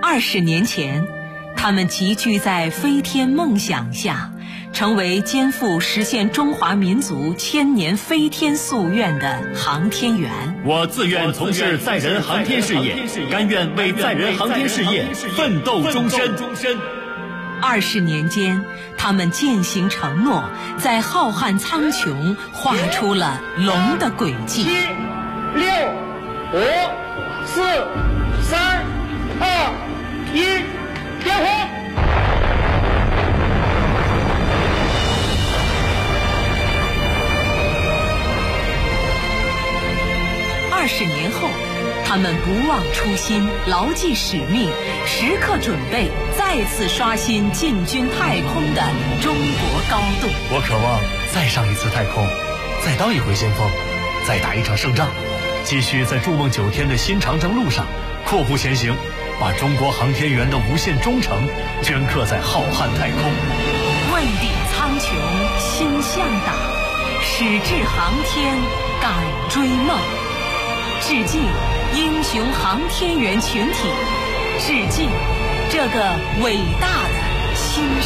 20年前，他们集聚在飞天梦想下，成为肩负实现中华民族千年飞天夙愿的航天员。 我自愿从事载人航天事业，甘愿为载人航天事业奋斗终身。 20年间，他们践行承诺，在浩瀚苍穹画出了龙的轨迹。 7、6、5、4、3、2、1，点火！ 20年后，他们不忘初心，牢记使命，时刻准备再次刷新进军太空的中国高度。 我渴望再上一次太空，再当一回先锋，再打一场胜仗，继续在筑梦9天的新长征路上阔步前行，把中国航天员的无限忠诚镌刻在浩瀚太空。 问鼎苍穹心向党，矢志航天敢追梦。致敬英雄航天员群体，致敬这个伟大的新